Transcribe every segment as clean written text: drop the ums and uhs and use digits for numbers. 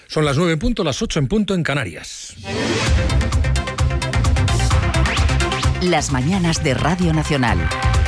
Son las 9 en punto, las 8 en punto en Canarias. Las mañanas de Radio Nacional.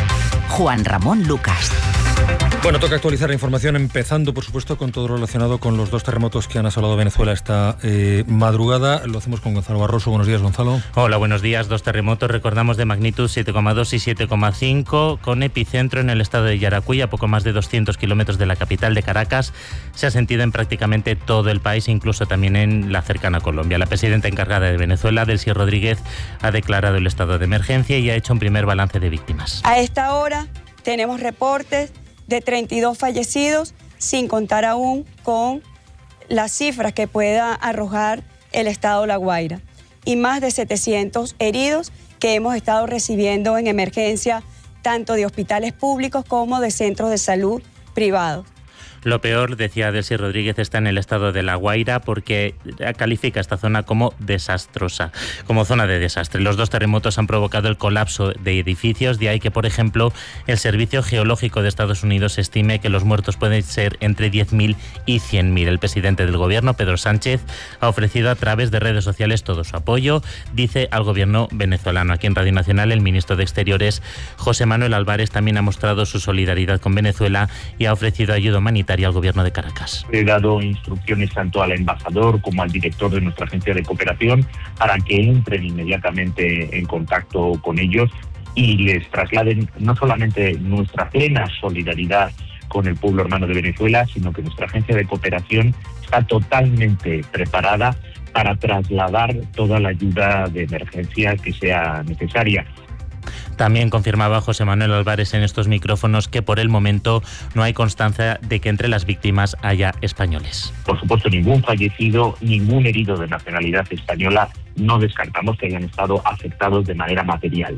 Juan Ramón Lucas. Bueno, toca actualizar la información, empezando, por supuesto, con todo lo relacionado con los dos terremotos que han asolado Venezuela esta madrugada. Lo hacemos con Gonzalo Barroso. Buenos días, Gonzalo. Hola, buenos días. Dos terremotos, recordamos, de magnitud 7,2 y 7,5, con epicentro en el estado de Yaracuy, a poco más de 200 kilómetros de la capital de Caracas. Se ha sentido en prácticamente todo el país, incluso también en la cercana Colombia. La presidenta encargada de Venezuela, Delcy Rodríguez, ha declarado el estado de emergencia y ha hecho un primer balance de víctimas. A esta hora tenemos reportes de 32 fallecidos, sin contar aún con las cifras que pueda arrojar el estado La Guaira, y más de 700 heridos que hemos estado recibiendo en emergencia, tanto de hospitales públicos como de centros de salud privados. Lo peor, decía Delcy Rodríguez, está en el estado de La Guaira, porque califica esta zona como desastrosa, como zona de desastre. Los dos terremotos han provocado el colapso de edificios, de ahí que, por ejemplo, el Servicio Geológico de Estados Unidos estime que los muertos pueden ser entre 10.000 y 100.000. El presidente del gobierno, Pedro Sánchez, ha ofrecido a través de redes sociales todo su apoyo, dice, al gobierno venezolano. Aquí en Radio Nacional, el ministro de Exteriores, José Manuel Álvarez, también ha mostrado su solidaridad con Venezuela y ha ofrecido ayuda humanitaria al gobierno de Caracas. He dado instrucciones tanto al embajador como al director de nuestra agencia de cooperación para que entren inmediatamente en contacto con ellos y les trasladen no solamente nuestra plena solidaridad con el pueblo hermano de Venezuela, sino que nuestra agencia de cooperación está totalmente preparada para trasladar toda la ayuda de emergencia que sea necesaria. También confirmaba José Manuel Álvarez en estos micrófonos que por el momento no hay constancia de que entre las víctimas haya españoles. Por supuesto, ningún fallecido, ningún herido de nacionalidad española. No descartamos que hayan estado afectados de manera material.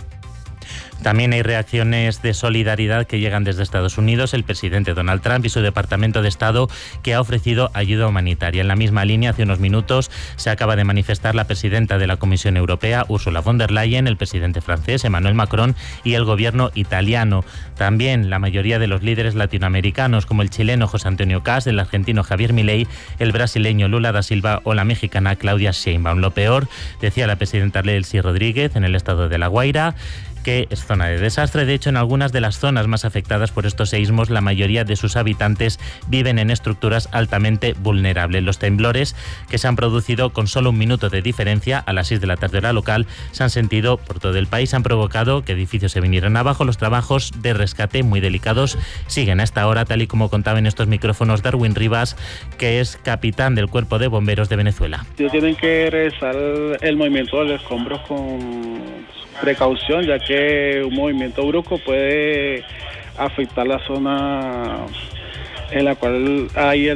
También hay reacciones de solidaridad que llegan desde Estados Unidos. El presidente Donald Trump y su Departamento de Estado, que ha ofrecido ayuda humanitaria. En la misma línea, hace unos minutos, se acaba de manifestar la presidenta de la Comisión Europea, Ursula von der Leyen, el presidente francés, Emmanuel Macron, y el gobierno italiano. También la mayoría de los líderes latinoamericanos, como el chileno José Antonio Cast, el argentino Javier Milei, el brasileño Lula da Silva o la mexicana Claudia Sheinbaum. Lo peor, decía la presidenta Delcy Rodríguez, en el estado de La Guaira, que es zona de desastre. De hecho, en algunas de las zonas más afectadas por estos seísmos, la mayoría de sus habitantes viven en estructuras altamente vulnerables. Los temblores, que se han producido con solo un minuto de diferencia, a las 6 de la tarde hora local, se han sentido por todo el país, han provocado que edificios se vinieran abajo. Los trabajos de rescate, muy delicados, siguen a esta hora, tal y como contaba en estos micrófonos Darwin Rivas, que es capitán del Cuerpo de Bomberos de Venezuela. Tienen que realizar el movimiento de los escombros con precaución, ya que un movimiento brusco puede afectar la zona en la cual hay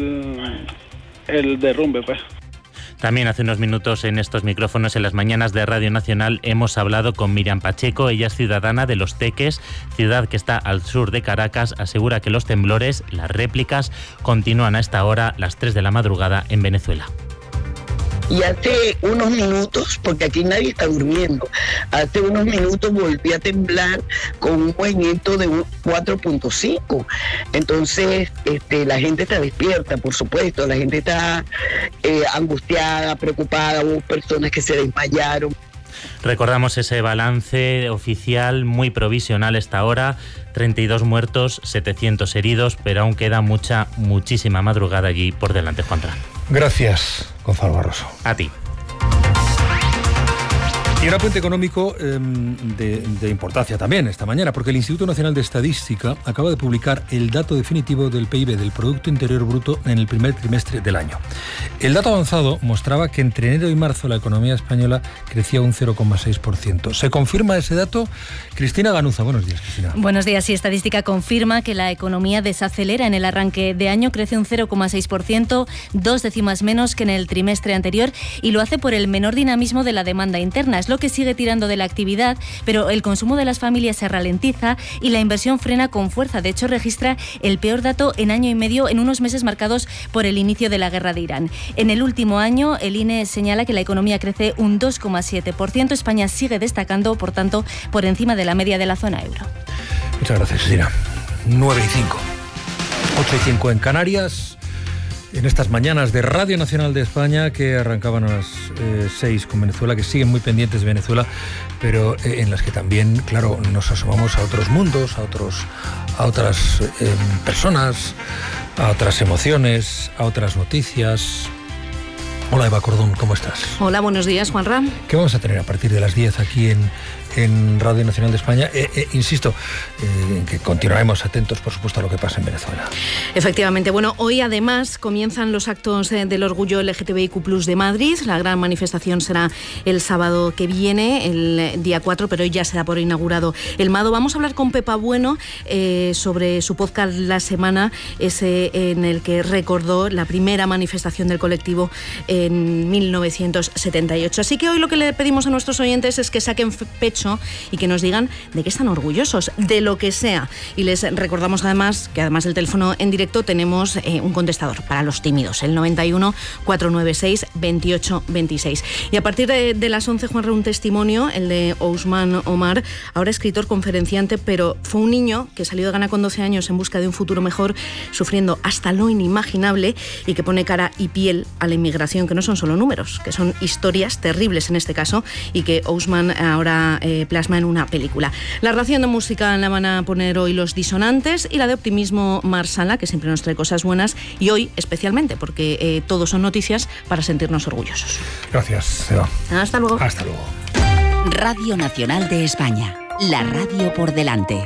el derrumbe, pues. También hace unos minutos en estos micrófonos, en las mañanas de Radio Nacional, hemos hablado con Miriam Pacheco. Ella es ciudadana de Los Teques, ciudad que está al sur de Caracas. Asegura que los temblores, las réplicas, continúan a esta hora, las 3 de la madrugada, en Venezuela. Y hace unos minutos, porque aquí nadie está durmiendo, hace unos minutos volví a temblar con un movimiento de 4.5. Entonces, la gente está despierta, por supuesto, la gente está angustiada, preocupada, hubo personas que se desmayaron. Recordamos ese balance oficial muy provisional hasta ahora, 32 muertos, 700 heridos, pero aún queda muchísima madrugada allí por delante, Juanra. Gracias, Gonzalo Barroso. A ti. Y un apunte económico de importancia también esta mañana, porque el Instituto Nacional de Estadística acaba de publicar el dato definitivo del PIB, del Producto Interior Bruto, en el primer trimestre del año. El dato avanzado mostraba que entre enero y marzo la economía española crecía un 0,6%. ¿Se confirma ese dato? Cristina Ganuza, buenos días, Cristina. Buenos días. Sí, Estadística confirma que la economía desacelera en el arranque de año, crece un 0,6%, 2 décimas menos que en el trimestre anterior, y lo hace por el menor dinamismo de la demanda interna. Es lo que sigue tirando de la actividad, pero el consumo de las familias se ralentiza y la inversión frena con fuerza. De hecho, registra el peor dato en año y medio, en unos meses marcados por el inicio de la guerra de Irán. En el último año, el INE señala que la economía crece un 2,7%. España sigue destacando, por tanto, por encima de la media de la zona euro. Muchas gracias, Cristina. 9:05. 8:05 en Canarias. En estas mañanas de Radio Nacional de España, que arrancaban a las 6 con Venezuela, que siguen muy pendientes de Venezuela, pero en las que también, claro, nos asomamos a otros mundos, a otras personas, a otras emociones, a otras noticias. Hola Eva Cordón, ¿cómo estás? Hola, buenos días, Juanra. ¿Qué vamos a tener a partir de las 10 aquí en Radio Nacional de España? Insisto, en que continuaremos atentos, por supuesto, a lo que pasa en Venezuela. Efectivamente. Bueno, hoy además comienzan los actos del Orgullo LGTBIQ+ de Madrid. La gran manifestación será el sábado que viene, el día 4, pero hoy ya se da por inaugurado el MADO. Vamos a hablar con Pepa Bueno sobre su podcast La Semana, ese en el que recordó la primera manifestación del colectivo en 1978. Así que hoy lo que le pedimos a nuestros oyentes es que saquen pecho y que nos digan de qué están orgullosos, de lo que sea. Y les recordamos además que además del teléfono en directo tenemos un contestador para los tímidos, el 91 496 28 26. Y a partir de las 11, Juanra, un testimonio, el de Ousmane Omar, ahora escritor, conferenciante, pero fue un niño que salió de Ghana con 12 años en busca de un futuro mejor, sufriendo hasta lo inimaginable, y que pone cara y piel a la inmigración, que no son solo números, que son historias terribles en este caso, y que Ousmane ahora plasma en una película. La ración de música la van a poner hoy Los Disonantes, y la de optimismo Mar Sala, que siempre nos trae cosas buenas, y hoy especialmente, porque todos son noticias para sentirnos orgullosos. Gracias, Eva. Hasta luego. Hasta luego. Radio Nacional de España, la radio por delante.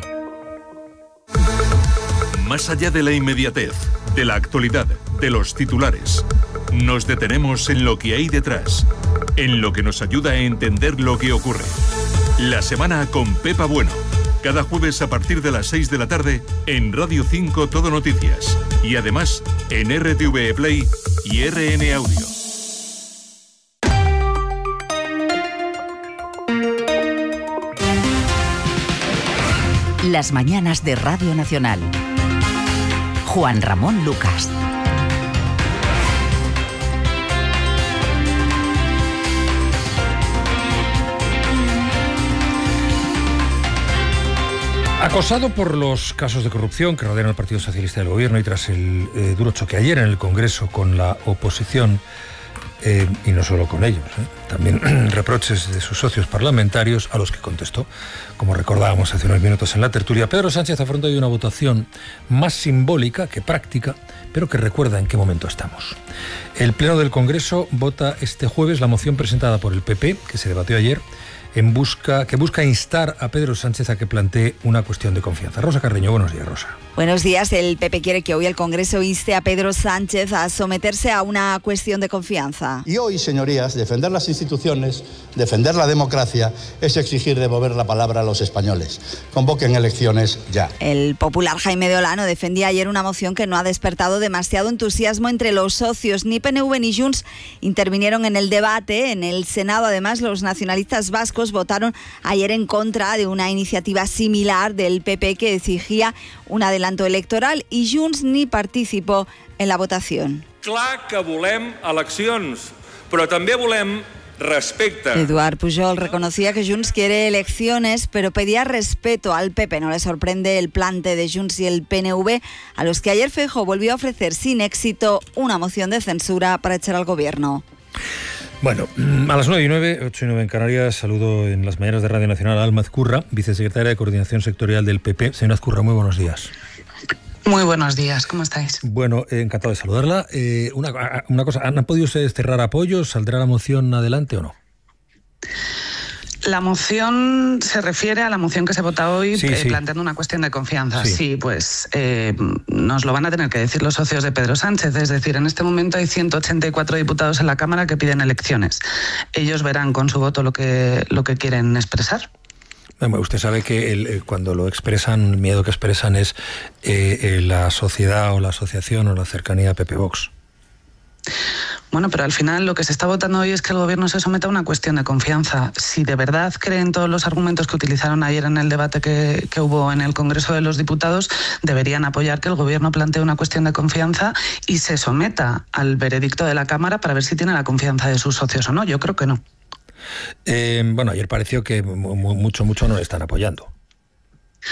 Más allá de la inmediatez, de la actualidad, de los titulares, nos detenemos en lo que hay detrás, en lo que nos ayuda a entender lo que ocurre. La Semana con Pepa Bueno, cada jueves a partir de las 6 de la tarde en Radio 5 Todo Noticias, y además en RTV Play y RN Audio. Las mañanas de Radio Nacional. Juan Ramón Lucas. Acosado por los casos de corrupción que rodean al Partido Socialista del Gobierno y tras el duro choque ayer en el Congreso con la oposición, y no solo con ellos, también reproches de sus socios parlamentarios a los que contestó, como recordábamos hace unos minutos en la tertulia, Pedro Sánchez afronta hoy una votación más simbólica que práctica, pero que recuerda en qué momento estamos. El Pleno del Congreso vota este jueves la moción presentada por el PP, que se debatió ayer, que busca instar a Pedro Sánchez a que plantee una cuestión de confianza. Rosa Carreño, buenos días, Rosa. Buenos días. El PP quiere que hoy el Congreso inste a Pedro Sánchez a someterse a una cuestión de confianza. Y hoy, señorías, defender las instituciones, defender la democracia, es exigir devolver la palabra a los españoles. Convoquen elecciones ya. El popular Jaime de Olano defendía ayer una moción que no ha despertado demasiado entusiasmo entre los socios. Ni PNV ni Junts intervinieron en el debate. En el Senado, además, los nacionalistas vascos votaron ayer en contra de una iniciativa similar del PP que exigía un adelanto electoral, y Junts ni participó en la votación. Clar que volem eleccions, però també volem respecte. Eduard Pujol reconocía que Junts quiere elecciones, pero pedía respeto al PP. No le sorprende el plante de Junts y el PNV, a los que ayer Feijóo volvió a ofrecer sin éxito una moción de censura para echar al gobierno. Bueno, a las 9:09, 8:09 en Canarias, saludo en las mañanas de Radio Nacional a Alma Ezcurra, vicesecretaria de Coordinación Sectorial del PP. Señora Ezcurra, muy buenos días. Muy buenos días, ¿cómo estáis? Bueno, encantado de saludarla. Una cosa, ¿han podido ustedes cerrar apoyos? ¿Saldrá la moción adelante o no? La moción se refiere a la moción que se vota hoy, sí. planteando una cuestión de confianza. Sí, pues nos lo van a tener que decir los socios de Pedro Sánchez. Es decir, en este momento hay 184 diputados en la Cámara que piden elecciones. Ellos verán con su voto lo que quieren expresar. Bueno, usted sabe que cuando lo expresan, el miedo que expresan es la sociedad o la asociación o la cercanía a PP-Vox. Bueno, pero al final lo que se está votando hoy es que el gobierno se someta a una cuestión de confianza. Si de verdad creen todos los argumentos que utilizaron ayer en el debate que hubo en el Congreso de los Diputados, deberían apoyar que el gobierno plantee una cuestión de confianza y se someta al veredicto de la Cámara para ver si tiene la confianza de sus socios o no. Yo creo que no. Bueno, ayer pareció que mucho no le están apoyando.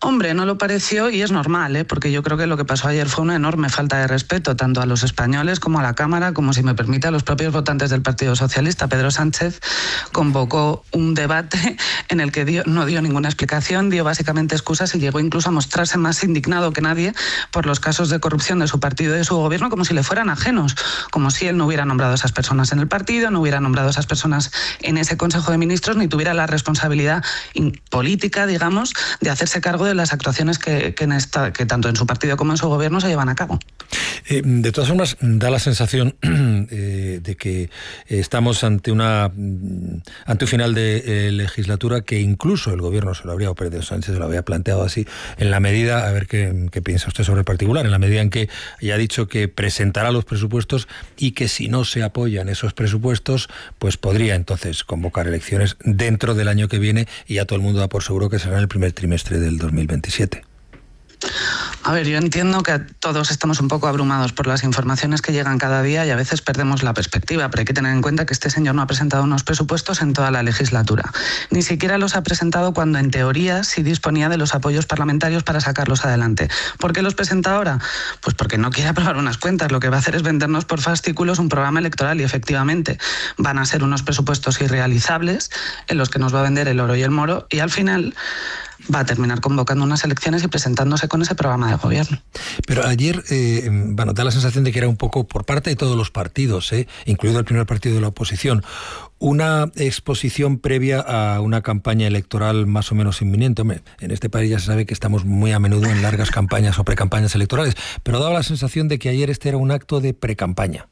Hombre, no lo pareció y es normal, porque yo creo que lo que pasó ayer fue una enorme falta de respeto, tanto a los españoles como a la Cámara, como, si me permite, a los propios votantes del Partido Socialista. Pedro Sánchez convocó un debate en el que no dio ninguna explicación, dio básicamente excusas y llegó incluso a mostrarse más indignado que nadie por los casos de corrupción de su partido y de su gobierno, como si le fueran ajenos, como si él no hubiera nombrado a esas personas en el partido, no hubiera nombrado a esas personas en ese Consejo de Ministros, ni tuviera la responsabilidad política, digamos, de hacerse cargo de las actuaciones que tanto en su partido como en su gobierno se llevan a cabo. De todas formas, da la sensación de que estamos ante un final de legislatura que incluso el gobierno se lo habría, o Pedro Sánchez se lo había planteado así, en la medida, a ver qué piensa usted sobre el particular, en la medida en que ya ha dicho que presentará los presupuestos y que si no se apoyan esos presupuestos, pues podría entonces convocar elecciones dentro del año que viene, y ya todo el mundo da por seguro que será en el primer trimestre del 2027. A ver, yo entiendo que todos estamos un poco abrumados por las informaciones que llegan cada día y a veces perdemos la perspectiva, pero hay que tener en cuenta que este señor no ha presentado unos presupuestos en toda la legislatura. Ni siquiera los ha presentado cuando en teoría sí disponía de los apoyos parlamentarios para sacarlos adelante. ¿Por qué los presenta ahora? Pues porque no quiere aprobar unas cuentas. Lo que va a hacer es vendernos por fascículos un programa electoral y efectivamente van a ser unos presupuestos irrealizables en los que nos va a vender el oro y el moro, y al final va a terminar convocando unas elecciones y presentándose con ese programa de gobierno. Pero ayer, da la sensación de que era un poco por parte de todos los partidos, incluido el primer partido de la oposición, una exposición previa a una campaña electoral más o menos inminente. Hombre, en este país ya se sabe que estamos muy a menudo en largas campañas o precampañas electorales, pero daba la sensación de que ayer este era un acto de precampaña.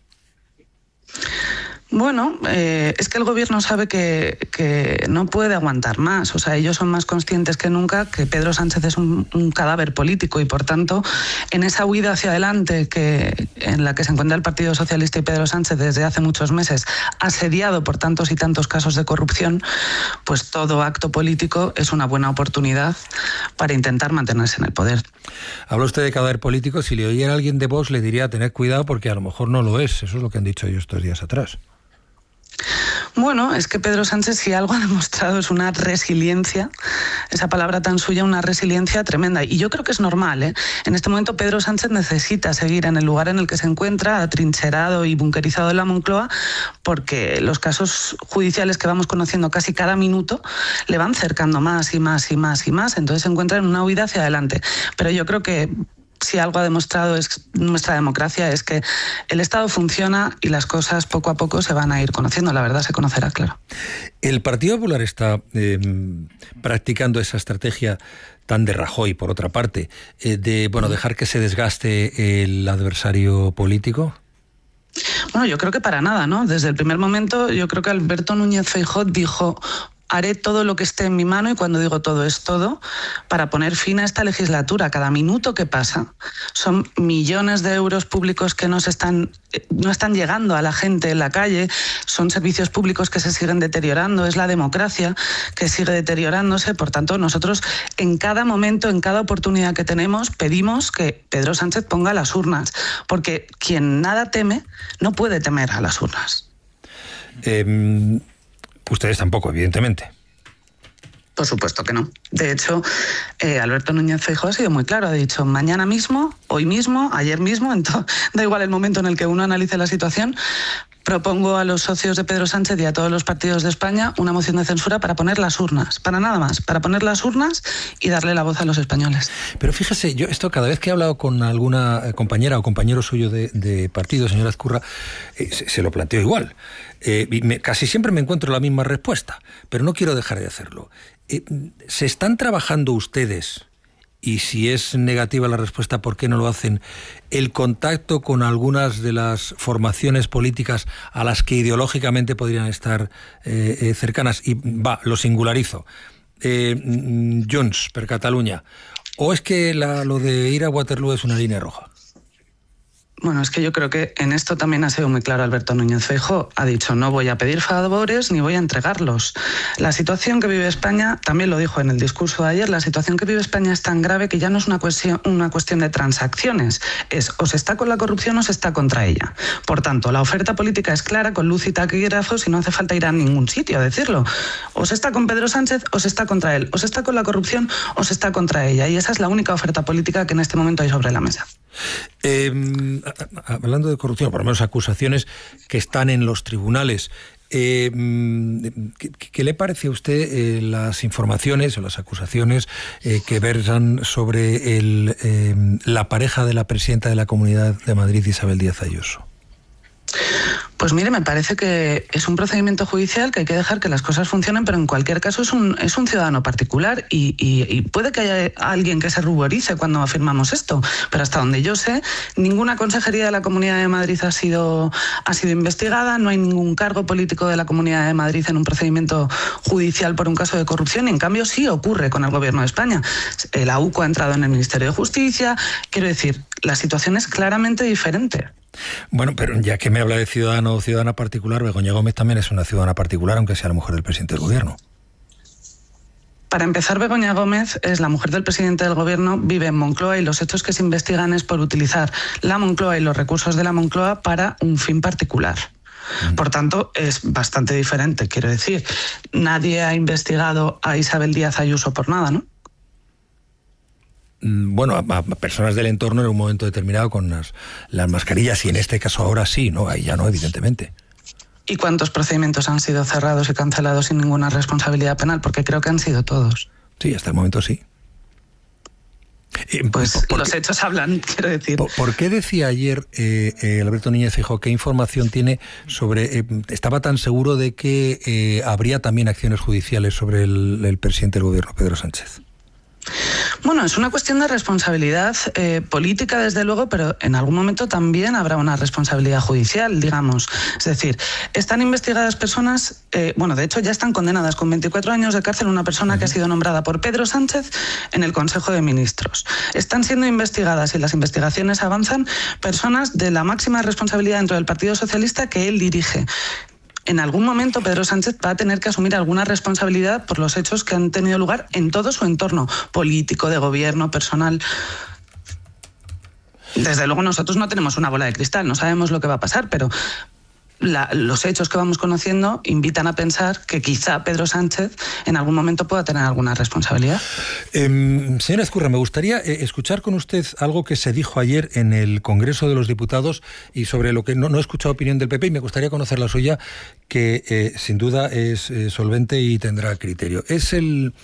Bueno, es que el gobierno sabe que no puede aguantar más. O sea, ellos son más conscientes que nunca que Pedro Sánchez es un cadáver político y, por tanto, en esa huida hacia adelante en la que se encuentra el Partido Socialista y Pedro Sánchez desde hace muchos meses, asediado por tantos y tantos casos de corrupción, pues todo acto político es una buena oportunidad para intentar mantenerse en el poder. Habla usted de cadáver político. Si le oyera a alguien de Vox, le diría tener cuidado porque a lo mejor no lo es. Eso es lo que han dicho ellos estos días atrás. Bueno, es que Pedro Sánchez, si algo ha demostrado, es una resiliencia, esa palabra tan suya, una resiliencia tremenda. Y yo creo que es normal, En este momento Pedro Sánchez necesita seguir en el lugar en el que se encuentra, atrincherado y bunkerizado en la Moncloa, porque los casos judiciales que vamos conociendo casi cada minuto le van cercando más y más y más y más. Entonces se encuentra en una huida hacia adelante. Pero yo creo que si algo ha demostrado es nuestra democracia, es que el Estado funciona y las cosas poco a poco se van a ir conociendo. La verdad se conocerá, claro. El Partido Popular está practicando esa estrategia tan de Rajoy, por otra parte, de dejar que se desgaste el adversario político. Bueno, yo creo que para nada, ¿no? Desde el primer momento yo creo que Alberto Núñez Feijóo dijo: haré todo lo que esté en mi mano, y cuando digo todo es todo, para poner fin a esta legislatura. Cada minuto que pasa son millones de euros públicos que no están llegando a la gente en la calle, son servicios públicos que se siguen deteriorando, es la democracia que sigue deteriorándose. Por tanto, nosotros en cada momento, en cada oportunidad que tenemos, pedimos que Pedro Sánchez ponga las urnas, porque quien nada teme no puede temer a las urnas. Ustedes tampoco, evidentemente. Por supuesto que no. De hecho, Alberto Núñez Feijóo ha sido muy claro. Ha dicho: mañana mismo, hoy mismo, ayer mismo, da igual el momento en el que uno analice la situación, propongo a los socios de Pedro Sánchez y a todos los partidos de España una moción de censura para poner las urnas, para nada más, para poner las urnas y darle la voz a los españoles. Pero fíjese, yo esto cada vez que he hablado con alguna compañera o compañero suyo de partido, señora Ezcurra, se lo planteo igual. Casi siempre me encuentro la misma respuesta, pero no quiero dejar de hacerlo. ¿Se están trabajando ustedes, y si es negativa la respuesta, por qué no lo hacen, el contacto con algunas de las formaciones políticas a las que ideológicamente podrían estar cercanas? Y lo singularizo. Junts per Catalunya. ¿O es que lo de ir a Waterloo es una línea roja? Bueno, es que yo creo que en esto también ha sido muy claro Alberto Núñez Feijóo. Ha dicho, no voy a pedir favores ni voy a entregarlos. La situación que vive España, también lo dijo en el discurso de ayer, la situación que vive España es tan grave que ya no es una cuestión de transacciones. Es o se está con la corrupción o se está contra ella. Por tanto, la oferta política es clara, con luz y taquígrafos, y no hace falta ir a ningún sitio a decirlo. O se está con Pedro Sánchez o se está contra él. O se está con la corrupción o se está contra ella. Y esa es la única oferta política que en este momento hay sobre la mesa. Hablando de corrupción, por lo menos acusaciones que están en los tribunales, ¿qué le parece a usted las informaciones o las acusaciones que versan sobre la pareja de la presidenta de la Comunidad de Madrid, Isabel Díaz Ayuso? Pues mire, me parece que es un procedimiento judicial que hay que dejar que las cosas funcionen, pero en cualquier caso es un ciudadano particular y puede que haya alguien que se ruborice cuando afirmamos esto, pero hasta donde yo sé, ninguna consejería de la Comunidad de Madrid ha sido investigada, no hay ningún cargo político de la Comunidad de Madrid en un procedimiento judicial por un caso de corrupción, y en cambio sí ocurre con el Gobierno de España. La UCO ha entrado en el Ministerio de Justicia, quiero decir, la situación es claramente diferente. Bueno, pero ya que me habla de ciudadano o ciudadana particular, Begoña Gómez también es una ciudadana particular, aunque sea la mujer del presidente del Gobierno. Para empezar, Begoña Gómez es la mujer del presidente del Gobierno, vive en Moncloa y los hechos que se investigan es por utilizar la Moncloa y los recursos de la Moncloa para un fin particular. Por tanto, es bastante diferente. Quiero decir, nadie ha investigado a Isabel Díaz Ayuso por nada, ¿no? Bueno, a personas del entorno en un momento determinado con las mascarillas, y en este caso ahora sí, ¿no? Ahí ya no, evidentemente. ¿Y cuántos procedimientos han sido cerrados y cancelados sin ninguna responsabilidad penal? Porque creo que han sido todos. Sí, hasta el momento sí. Pues los hechos hablan, quiero decir. ¿Por qué decía ayer Alberto Núñez Feijóo qué información tiene sobre... estaba tan seguro de que habría también acciones judiciales sobre el presidente del Gobierno, Pedro Sánchez? Bueno, es una cuestión de responsabilidad política, desde luego, pero en algún momento también habrá una responsabilidad judicial, digamos. Es decir, están investigadas personas, de hecho ya están condenadas con 24 años de cárcel una persona que ha sido nombrada por Pedro Sánchez en el Consejo de Ministros. Están siendo investigadas, y las investigaciones avanzan, personas de la máxima responsabilidad dentro del Partido Socialista que él dirige. En algún momento Pedro Sánchez va a tener que asumir alguna responsabilidad por los hechos que han tenido lugar en todo su entorno político, de gobierno, personal. Desde luego nosotros no tenemos una bola de cristal, no sabemos lo que va a pasar, pero los hechos que vamos conociendo invitan a pensar que quizá Pedro Sánchez en algún momento pueda tener alguna responsabilidad. Señora Ezcurra, me gustaría escuchar con usted algo que se dijo ayer en el Congreso de los Diputados y sobre lo que no he escuchado opinión del PP, y me gustaría conocer la suya, que sin duda es solvente y tendrá criterio. Es el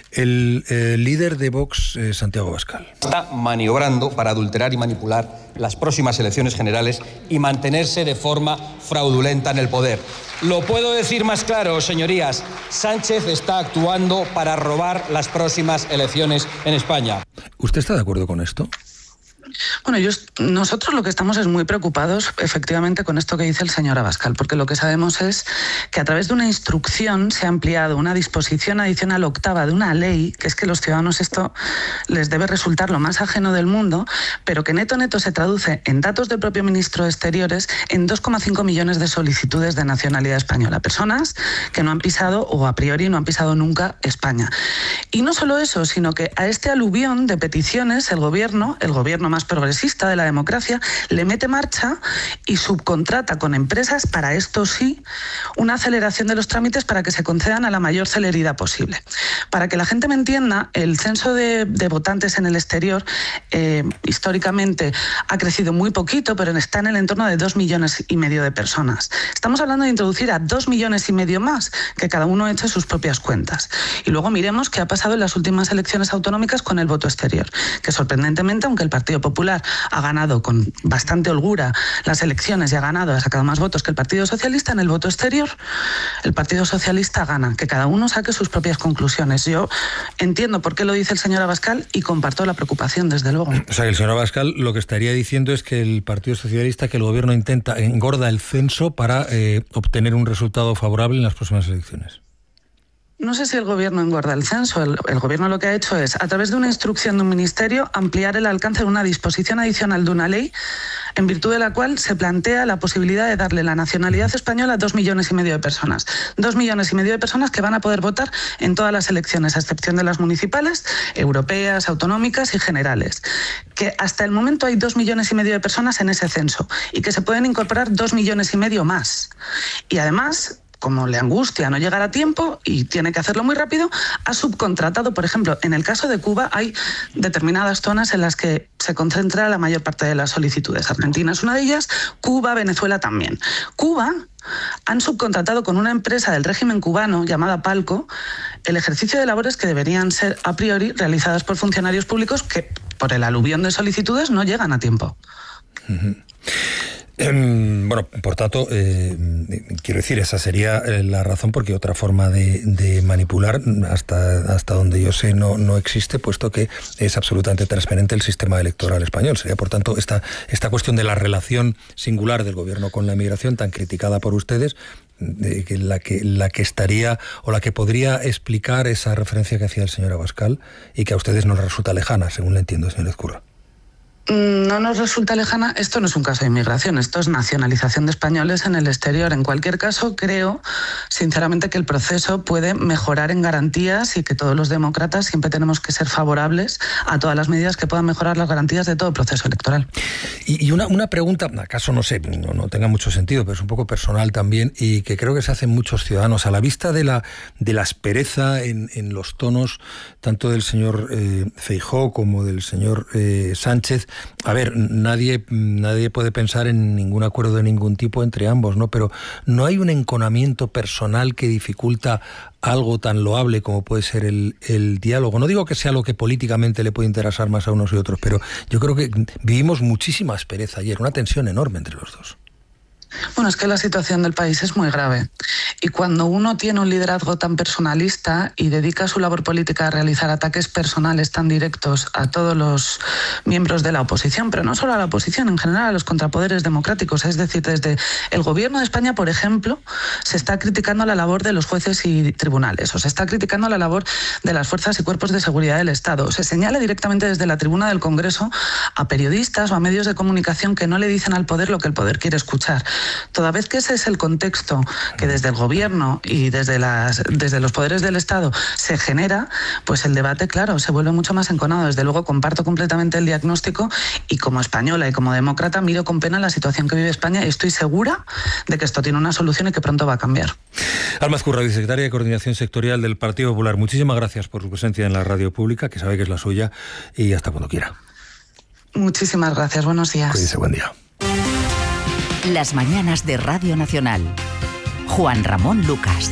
líder de Vox, Santiago Abascal. Está maniobrando para adulterar y manipular las próximas elecciones generales y mantenerse de forma fraudulenta en el poder. Lo puedo decir más claro, señorías. Sánchez está actuando para robar las próximas elecciones en España. ¿Usted está de acuerdo con esto? Bueno, nosotros lo que estamos es muy preocupados efectivamente con esto que dice el señor Abascal, porque lo que sabemos es que a través de una instrucción se ha ampliado una disposición adicional octava de una ley, que es que los ciudadanos esto les debe resultar lo más ajeno del mundo, pero que neto se traduce en datos del propio ministro de Exteriores en 2,5 millones de solicitudes de nacionalidad española, personas que no han pisado o a priori no han pisado nunca España. Y no solo eso, sino que a este aluvión de peticiones el gobierno más progresista de la democracia, le mete marcha y subcontrata con empresas, para esto sí, una aceleración de los trámites para que se concedan a la mayor celeridad posible. Para que la gente me entienda, el censo de votantes en el exterior históricamente ha crecido muy poquito, pero está en el entorno de 2,5 millones de personas. Estamos hablando de introducir a 2,5 millones más, que cada uno eche sus propias cuentas. Y luego miremos qué ha pasado en las últimas elecciones autonómicas con el voto exterior, que sorprendentemente, aunque el Partido Popular ha ganado con bastante holgura las elecciones y ha sacado más votos que el Partido Socialista, en el voto exterior el Partido Socialista gana. Que cada uno saque sus propias conclusiones. Yo entiendo por qué lo dice el señor Abascal y comparto la preocupación, desde luego. O sea, que el señor Abascal lo que estaría diciendo es que el Partido Socialista, que el gobierno engorda el censo para obtener un resultado favorable en las próximas elecciones. No sé si el gobierno engorda el censo. El gobierno lo que ha hecho es, a través de una instrucción de un ministerio, ampliar el alcance de una disposición adicional de una ley en virtud de la cual se plantea la posibilidad de darle la nacionalidad española a 2,5 millones de personas. 2,5 millones de personas que van a poder votar en todas las elecciones, a excepción de las municipales, europeas, autonómicas y generales. Que hasta el momento hay 2,5 millones de personas en ese censo y que se pueden incorporar 2,5 millones más. Y además, como le angustia no llegar a tiempo y tiene que hacerlo muy rápido, ha subcontratado, por ejemplo, en el caso de Cuba hay determinadas zonas en las que se concentra la mayor parte de las solicitudes. Argentina es una de ellas, Cuba, Venezuela también. Cuba han subcontratado con una empresa del régimen cubano llamada Palco el ejercicio de labores que deberían ser a priori realizadas por funcionarios públicos que por el aluvión de solicitudes no llegan a tiempo. Bueno, por tanto, quiero decir, esa sería la razón, porque otra forma de manipular, hasta donde yo sé, no existe, puesto que es absolutamente transparente el sistema electoral español. Sería, por tanto, esta cuestión de la relación singular del gobierno con la inmigración, tan criticada por ustedes, la que estaría o la que podría explicar esa referencia que hacía el señor Abascal y que a ustedes nos resulta lejana, según le entiendo, señor Ezcurra. No nos resulta lejana. Esto no es un caso de inmigración, esto es nacionalización de españoles en el exterior. En cualquier caso, creo sinceramente que el proceso puede mejorar en garantías y que todos los demócratas siempre tenemos que ser favorables a todas las medidas que puedan mejorar las garantías de todo el proceso electoral. Y una pregunta, acaso no sé, no tenga mucho sentido, pero es un poco personal también, y que creo que se hacen muchos ciudadanos a la vista de la aspereza en los tonos tanto del señor Feijóo como del señor Sánchez. A ver, nadie puede pensar en ningún acuerdo de ningún tipo entre ambos, ¿no? Pero ¿no hay un enconamiento personal que dificulta algo tan loable como puede ser el diálogo? No digo que sea lo que políticamente le puede interesar más a unos y otros, pero yo creo que vivimos muchísima aspereza ayer, una tensión enorme entre los dos. Bueno, es que la situación del país es muy grave. Y cuando uno tiene un liderazgo tan personalista y dedica su labor política a realizar ataques personales tan directos a todos los miembros de la oposición, pero no solo a la oposición, en general a los contrapoderes democráticos, es decir, desde el gobierno de España, por ejemplo, se está criticando la labor de los jueces y tribunales, o se está criticando la labor de las fuerzas y cuerpos de seguridad del Estado. Se señala directamente desde la tribuna del Congreso a periodistas o a medios de comunicación que no le dicen al poder lo que el poder quiere escuchar. Toda vez que ese es el contexto que desde el gobierno y desde los poderes del Estado se genera, pues el debate, claro, se vuelve mucho más enconado. Desde luego comparto completamente el diagnóstico y como española y como demócrata miro con pena la situación que vive España y estoy segura de que esto tiene una solución y que pronto va a cambiar. Alma Ezcurra, vicesecretaria de Coordinación Sectorial del Partido Popular, muchísimas gracias por su presencia en la radio pública, que sabe que es la suya, y hasta cuando quiera. Muchísimas gracias, buenos días. Cuídese, buen día. Las mañanas de Radio Nacional. Juan Ramón Lucas.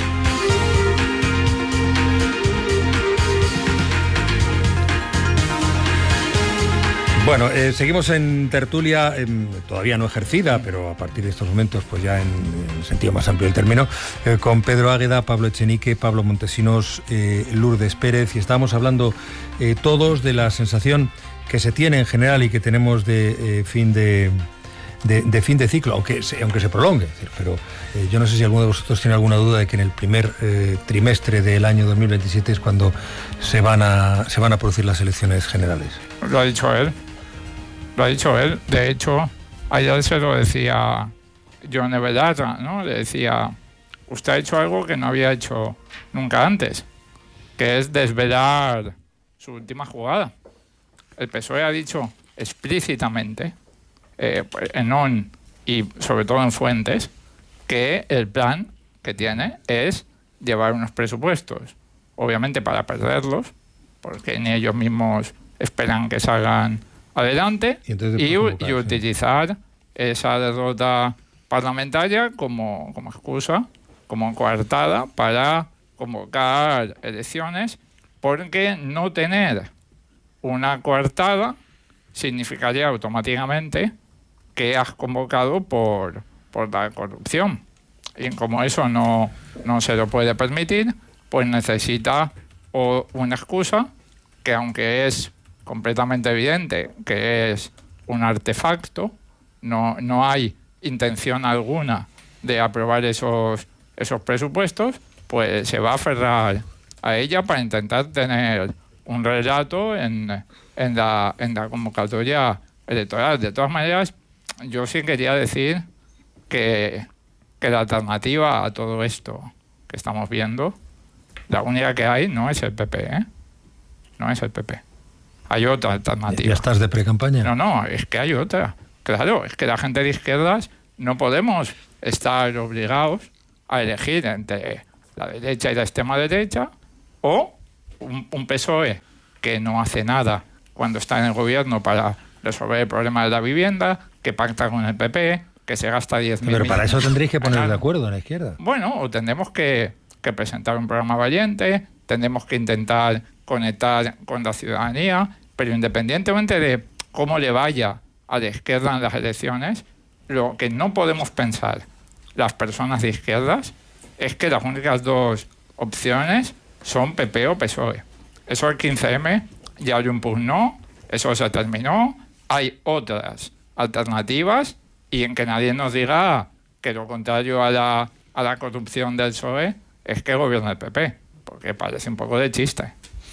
Bueno, seguimos en tertulia, todavía no ejercida, pero a partir de estos momentos, pues ya en el sentido más amplio del término, con Pedro Águeda, Pablo Echenique, Pablo Montesinos, Lourdes Pérez, y estamos hablando todos de la sensación que se tiene en general y que tenemos de fin de ciclo, aunque se prolongue. Pero yo no sé si alguno de vosotros tiene alguna duda de que en el primer trimestre del año 2027 es cuando se van a producir las elecciones generales. Lo ha dicho él. De hecho, ayer se lo decía John Everard, ¿no? Le decía, usted ha hecho algo que no había hecho nunca antes, que es desvelar su última jugada. El PSOE ha dicho explícitamente, en ON y sobre todo en Fuentes, que el plan que tiene es llevar unos presupuestos, obviamente para perderlos, porque ni ellos mismos esperan que salgan adelante, y utilizar esa derrota parlamentaria como excusa, como coartada para convocar elecciones, porque no tener una coartada significaría automáticamente que has convocado por la corrupción. Y como eso no se lo puede permitir, pues necesita una excusa que, aunque es completamente evidente que es un artefacto, no hay intención alguna de aprobar esos presupuestos, pues se va a aferrar a ella para intentar tener un relato en la convocatoria electoral. De todas maneras, yo sí quería decir que la alternativa a todo esto que estamos viendo, la única que hay no es el PP, ¿eh? No es el PP. Hay otra alternativa. ¿Ya estás de pre-campaña? No, es que hay otra. Claro, es que la gente de izquierdas no podemos estar obligados a elegir entre la derecha y la extrema derecha o un PSOE que no hace nada cuando está en el gobierno para resolver el problema de la vivienda, que pacta con el PP, que se gasta 10.000 millones. Pero para eso tendréis que poner de acuerdo en la izquierda. Bueno, o tendremos que presentar un programa valiente, tendremos que intentar conectar con la ciudadanía, pero independientemente de cómo le vaya a la izquierda en las elecciones, lo que no podemos pensar las personas de izquierdas es que las únicas dos opciones son PP o PSOE. Eso el 15M ya lo impugnó, eso se terminó, hay otras alternativas, y en que nadie nos diga que lo contrario a la corrupción del PSOE es que gobierna el PP, porque parece un poco de chiste.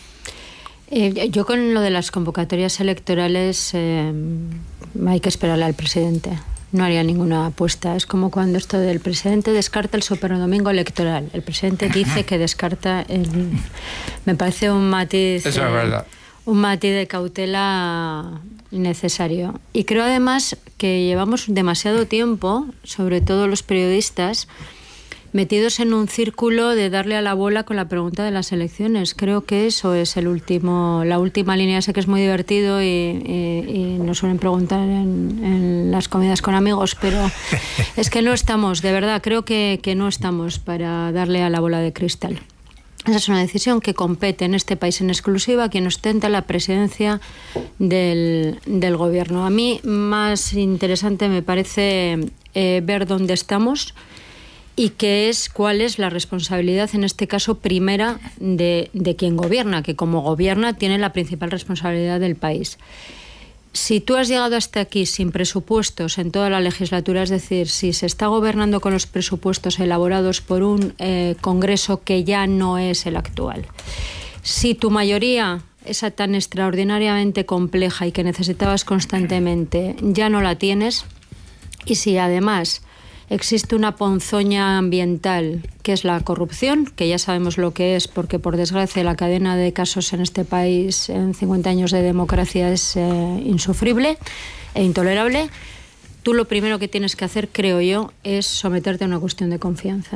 Yo con lo de las convocatorias electorales hay que esperarle al presidente. No haría ninguna apuesta. Es como cuando esto del presidente descarta el superdomingo electoral. El presidente dice que descarta me parece un matiz... Eso es verdad. Un matiz de cautela necesario. Y creo además que llevamos demasiado tiempo, sobre todo los periodistas, metidos en un círculo de darle a la bola con la pregunta de las elecciones. Creo que eso es la última línea. Sé que es muy divertido y nos suelen preguntar en las comidas con amigos, pero es que no estamos, de verdad, creo que no estamos para darle a la bola de cristal. Esa es una decisión que compete en este país en exclusiva a quien ostenta la presidencia del gobierno. A mí más interesante me parece ver dónde estamos y cuál es la responsabilidad, en este caso primera, de quien gobierna, que como gobierna tiene la principal responsabilidad del país. Si tú has llegado hasta aquí sin presupuestos en toda la legislatura, es decir, si se está gobernando con los presupuestos elaborados por un Congreso que ya no es el actual, si tu mayoría, esa tan extraordinariamente compleja y que necesitabas constantemente, ya no la tienes, y si además existe una ponzoña ambiental que es la corrupción, que ya sabemos lo que es, porque por desgracia la cadena de casos en este país en 50 años de democracia es insufrible e intolerable, tú lo primero que tienes que hacer, creo yo, es someterte a una cuestión de confianza.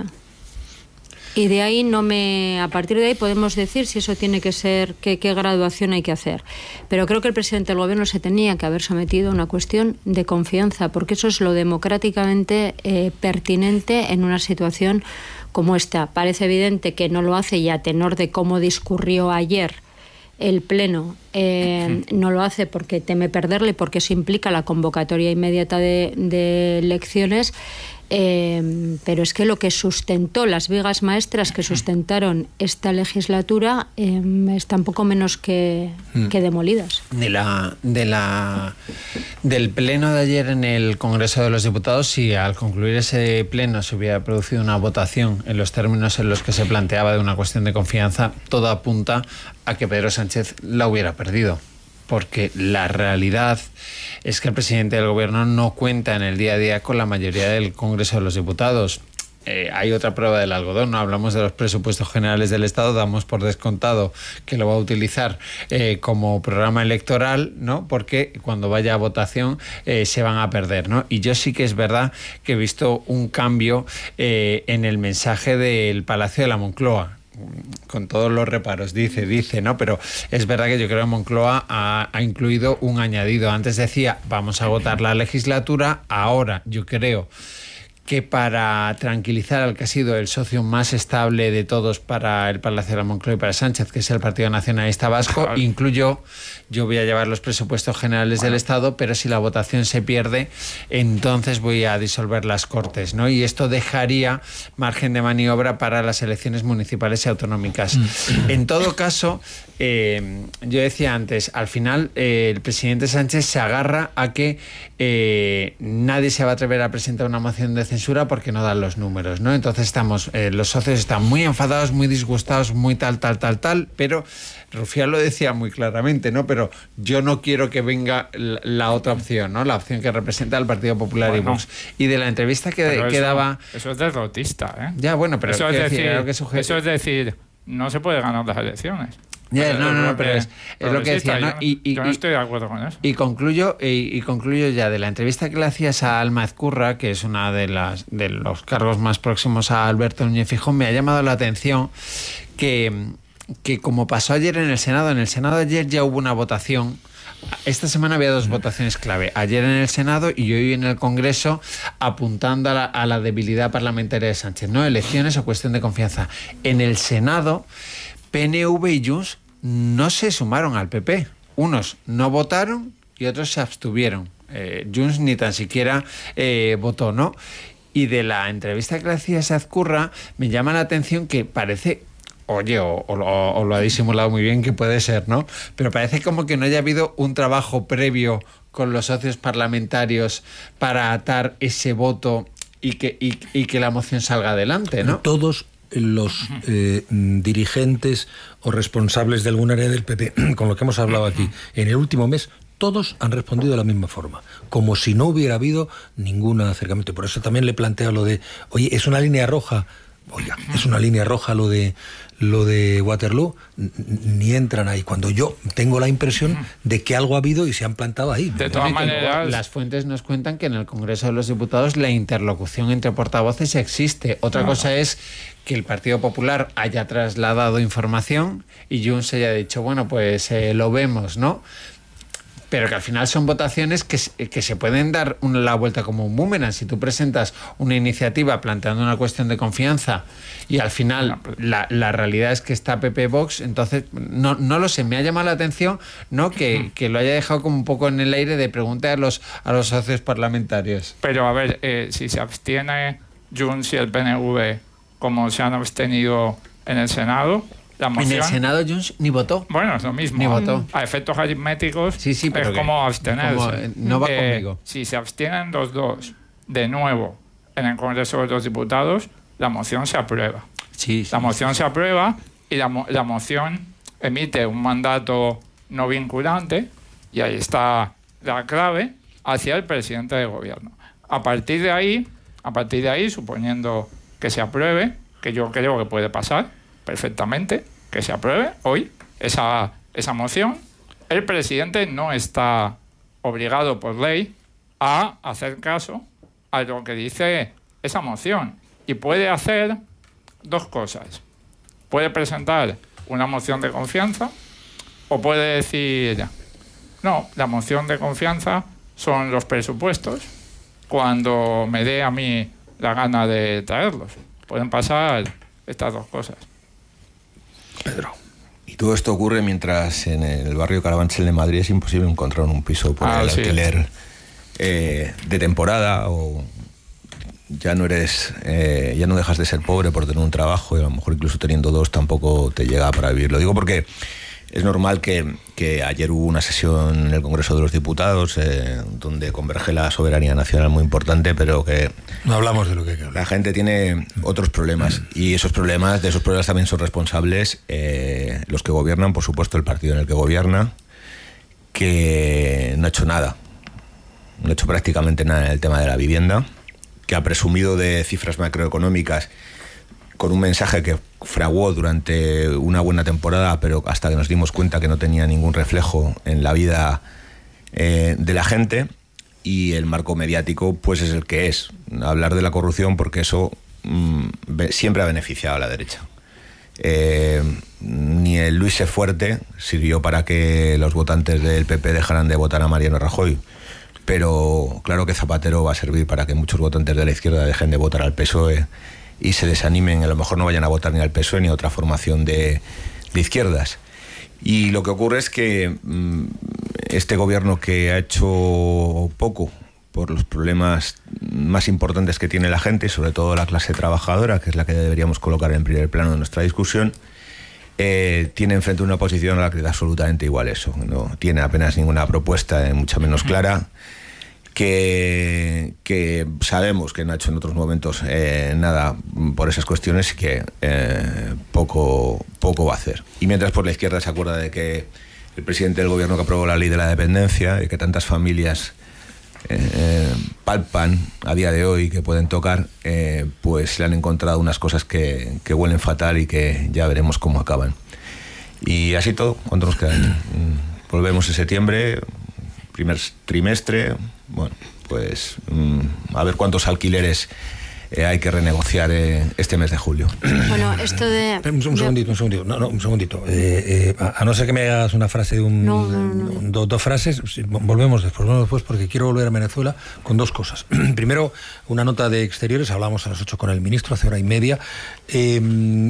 Y de ahí a partir de ahí podemos decir si eso tiene que ser, qué graduación hay que hacer. Pero creo que el presidente del gobierno se tenía que haber sometido a una cuestión de confianza, porque eso es lo democráticamente pertinente en una situación como esta. Parece evidente que no lo hace, y a tenor de cómo discurrió ayer el Pleno, no lo hace porque teme perderle, porque eso implica la convocatoria inmediata de elecciones. Pero es que lo que sustentó, las vigas maestras que sustentaron esta legislatura, están poco menos que demolidas. Del pleno de ayer en el Congreso de los Diputados, si al concluir ese pleno se hubiera producido una votación en los términos en los que se planteaba de una cuestión de confianza, todo apunta a que Pedro Sánchez la hubiera perdido. Porque la realidad es que el presidente del gobierno no cuenta en el día a día con la mayoría del Congreso de los Diputados. Hay otra prueba del algodón, ¿no? Hablamos de los presupuestos generales del Estado, damos por descontado que lo va a utilizar como programa electoral, ¿no? Porque cuando vaya a votación se van a perder, ¿no? Y yo sí que es verdad que he visto un cambio en el mensaje del Palacio de la Moncloa. Con todos los reparos, dice, ¿no? Pero es verdad que yo creo que Moncloa ha incluido un añadido. Antes decía, vamos a agotar la legislatura. Ahora yo creo que para tranquilizar al que ha sido el socio más estable de todos para el Palacio de la Moncloa y para Sánchez, que es el Partido Nacionalista Vasco, incluyó, yo voy a llevar los presupuestos generales del Estado, pero si la votación se pierde, entonces voy a disolver las Cortes, ¿no? Y esto dejaría margen de maniobra para las elecciones municipales y autonómicas. En todo caso, yo decía antes, al final el presidente Sánchez se agarra a que nadie se va a atrever a presentar una moción de censura censura porque no dan los números, ¿no? Entonces los socios están muy enfadados, muy disgustados, muy tal, pero Rufián lo decía muy claramente, ¿no? Pero yo no quiero que venga la otra opción, ¿no? La opción que representa el Partido Popular y Vox. Y de la entrevista que daba... Eso es derrotista, ¿eh? Ya, bueno, pero eso es decir, no se puede ganar las elecciones. Pero es lo que decía, ¿no? Yo no estoy de acuerdo con eso. Y concluyo ya de la entrevista que le hacías a Alma Ezcurra, que es una de los cargos más próximos a Alberto Núñez Feijóo, me ha llamado la atención que como pasó ayer en el Senado ayer ya hubo una votación. Esta semana había 2 votaciones clave, ayer en el Senado y hoy en el Congreso, apuntando a la debilidad parlamentaria de Sánchez, ¿no? Elecciones o cuestión de confianza. En el Senado, PNV y Junts no se sumaron al PP. Unos no votaron y otros se abstuvieron. Junts ni tan siquiera votó, ¿no? Y de la entrevista que le hacías a Ezcurra, me llama la atención que parece... Oye, o lo ha disimulado muy bien, que puede ser, ¿no? Pero parece como que no haya habido un trabajo previo con los socios parlamentarios para atar ese voto y que la moción salga adelante, ¿no? Todos los dirigentes o responsables de algún área del PP, con lo que hemos hablado aquí, en el último mes, todos han respondido de la misma forma, como si no hubiera habido ningún acercamiento. Por eso también le planteo lo de, oye, es una línea roja. Oiga, es una línea roja lo de Waterloo, ni entran ahí, cuando yo tengo la impresión de que algo ha habido y se han plantado ahí. De todas maneras, las fuentes nos cuentan que en el Congreso de los Diputados la interlocución entre portavoces existe. Otra cosa es que el Partido Popular haya trasladado información y Junts haya dicho, bueno, pues lo vemos, ¿no? Pero que al final son votaciones que se pueden dar la vuelta como un boomerang. Si tú presentas una iniciativa planteando una cuestión de confianza y al final la realidad es que está PP Vox, entonces no lo sé, me ha llamado la atención, ¿no? Que lo haya dejado como un poco en el aire de preguntar a los socios parlamentarios. Pero a ver, si se abstiene Junts y el PNV como se han abstenido en el Senado... En el Senado Junts ni votó. Bueno, es lo mismo. Ni votó. A efectos aritméticos pero es como abstenerse. No va conmigo. Si se abstienen los dos de nuevo en el Congreso de los Diputados, la moción se aprueba. La moción se aprueba y la moción emite un mandato no vinculante y ahí está la clave hacia el presidente del gobierno. A partir de ahí, suponiendo que se apruebe, que yo creo que puede pasar perfectamente, que se apruebe hoy esa moción, el presidente no está obligado por ley a hacer caso a lo que dice esa moción y puede hacer 2 cosas. Puede presentar una moción de confianza o puede decir, no, la moción de confianza son los presupuestos cuando me dé a mí la gana de traerlos. Pueden pasar estas 2 cosas. Pedro. Y todo esto ocurre mientras en el barrio Carabanchel de Madrid es imposible encontrar un piso por el alquiler de temporada, o ya no dejas de ser pobre por tener un trabajo y a lo mejor incluso teniendo 2 tampoco te llega para vivir. Lo digo porque es normal que ayer hubo una sesión en el Congreso de los Diputados donde converge la soberanía nacional muy importante, pero que no hablamos de lo que hay que hablar. La gente tiene otros problemas y de esos problemas también son responsables los que gobiernan, por supuesto el partido en el que gobierna, que no ha hecho nada, no ha hecho prácticamente nada en el tema de la vivienda, que ha presumido de cifras macroeconómicas con un mensaje que fraguó durante una buena temporada, pero hasta que nos dimos cuenta que no tenía ningún reflejo en la vida de la gente, y el marco mediático pues es el que es. Hablar de la corrupción, porque eso siempre ha beneficiado a la derecha. Ni el Luis Fuerte sirvió para que los votantes del PP dejaran de votar a Mariano Rajoy, pero claro que Zapatero va a servir para que muchos votantes de la izquierda dejen de votar al PSOE y se desanimen, a lo mejor no vayan a votar ni al PSOE ni a otra formación de izquierdas. Y lo que ocurre es que este gobierno, que ha hecho poco por los problemas más importantes que tiene la gente, y sobre todo la clase trabajadora, que es la que deberíamos colocar en primer plano de nuestra discusión, tiene enfrente una posición a la que da absolutamente igual eso. No tiene apenas ninguna propuesta, mucha menos clara, que sabemos que no ha hecho en otros momentos nada por esas cuestiones y que poco va a hacer. Y mientras por la izquierda se acuerda de que el presidente del gobierno que aprobó la ley de la dependencia y que tantas familias palpan a día de hoy, que pueden tocar, pues le han encontrado unas cosas que huelen fatal y que ya veremos cómo acaban. Y así todo, ¿cuánto nos queda? Volvemos en septiembre, primer trimestre. Bueno, pues a ver cuántos alquileres hay que renegociar este mes de julio. Bueno, esto de... Un segundito. A no ser que me hagas una frase de dos frases, volvemos después porque quiero volver a Venezuela con dos cosas. Primero, una nota de Exteriores, hablamos a las 8 con el ministro, hace hora y media, y